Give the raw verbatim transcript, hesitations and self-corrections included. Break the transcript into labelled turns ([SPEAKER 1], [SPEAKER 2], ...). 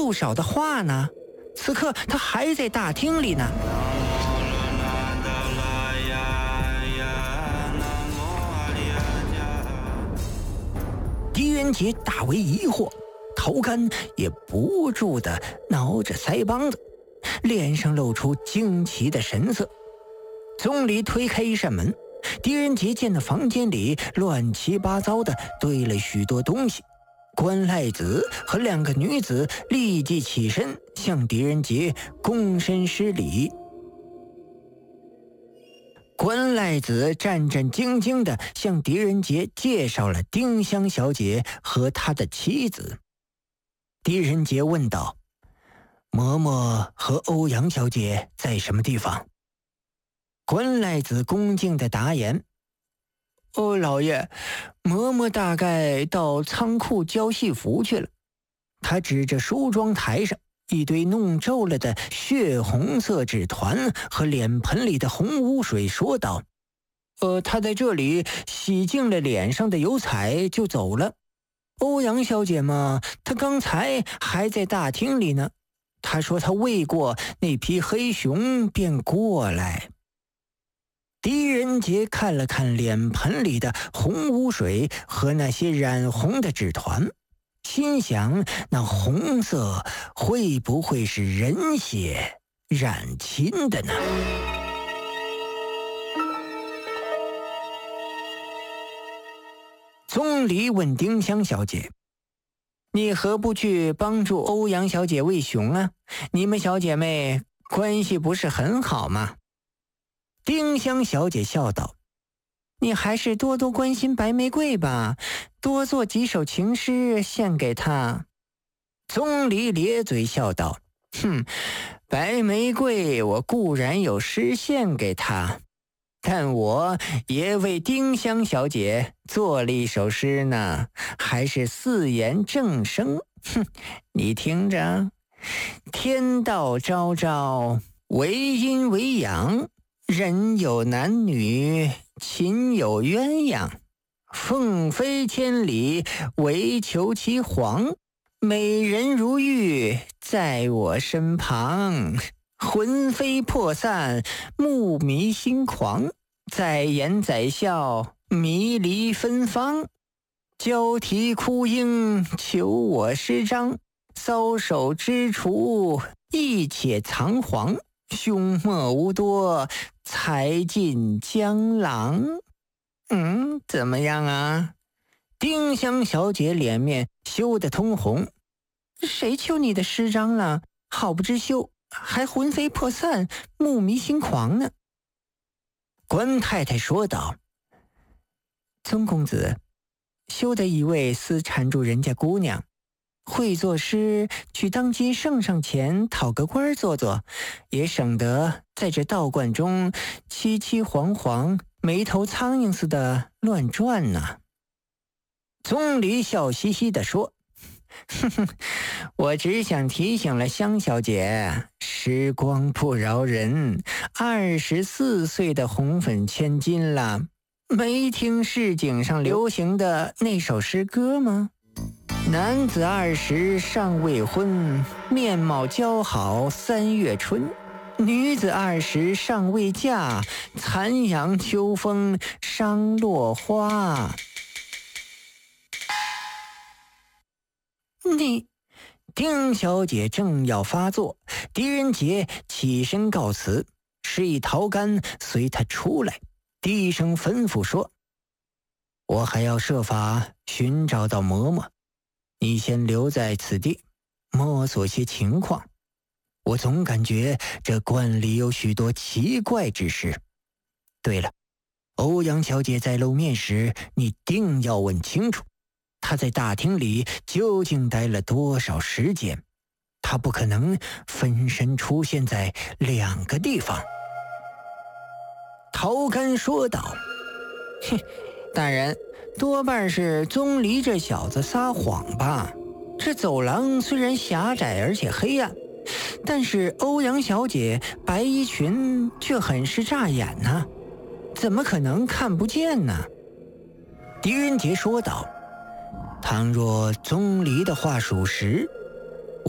[SPEAKER 1] 不少的话呢。此刻他还在大厅里呢。狄仁杰大为疑惑，头干也不住地挠着腮帮子，脸上露出惊奇的神色。宗理推开一扇门，狄仁杰见到房间里乱七八糟的堆了许多东西。关赖子和两个女子立即起身向狄仁杰躬身施礼。关赖子战战兢兢地向狄仁杰介绍了丁香小姐和他的妻子。狄仁杰问道：嬷嬷和欧阳小姐在什么地方？关赖子恭敬地答言：哦，老爷，嬷嬷大概到仓库交戏服去了。他指着梳妆台上一堆弄皱了的血红色纸团和脸盆里的红污水说道：呃，他在这里洗净了脸上的油彩就走了。欧阳小姐嘛，她刚才还在大厅里呢。她说她喂过那匹黑熊便过来。狄仁杰看了看脸盆里的红污水和那些染红的纸团，心想那红色会不会是人血染亲的呢？宗理问丁香小姐：你何不去帮助欧阳小姐喂熊啊？你们小姐妹关系不是很好吗？丁香小姐笑道：你还是多多关心白玫瑰吧，多做几首情诗献给她。宗理咧嘴笑道：哼，白玫瑰我固然有诗献给她，但我也为丁香小姐做了一首诗呢，还是四言正声。哼，你听着：天道昭昭，为阴为阳，人有男女，情有鸳鸯。凤飞千里，唯求其凰。美人如玉，在我身旁。魂飞魄散，目迷心狂。在言在笑，迷离芬芳。交啼哭应，求我诗章。搔首踟蹰，亦且藏黄。凶莫无多，才尽江郎。嗯，怎么样啊？丁香小姐脸面羞得通红。谁求你的诗章了？好不知羞，还魂飞魄散，目迷心狂呢。关太太说道：宗公子，休得一味私缠住人家姑娘，会作诗去当今圣上前讨个官做做，也省得在这道观中凄凄惶惶，没头苍蝇似的乱转呢。宗理笑嘻嘻地说：哼哼，我只想提醒了香小姐，时光不饶人，二十四岁的红粉千金了，没听市井上流行的那首诗歌吗？男子二十尚未婚，面貌姣好三月春。女子二十尚未嫁，残阳秋风伤落花。你，丁小姐正要发作，狄仁杰起身告辞，示意陶干随他出来，低声吩咐说：我还要设法寻找到嬷嬷，你先留在此地摸索些情况，我总感觉这观里有许多奇怪之事。对了，欧阳小姐在露面时，你定要问清楚，她在大厅里究竟待了多少时间？她不可能分身出现在两个地方。陶干说道：哼，大人，多半是宗离这小子撒谎吧。这走廊虽然狭窄而且黑暗，但是欧阳小姐白衣裙却很是扎眼呢、啊，怎么可能看不见呢？狄仁杰说道：倘若宗离的话属实，